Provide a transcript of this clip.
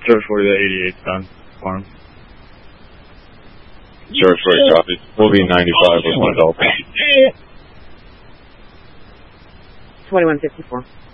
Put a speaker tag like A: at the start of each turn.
A: George 40 to 88's done. Farm.
B: George 40 copies. We'll be 95 with my adult.
C: 2154.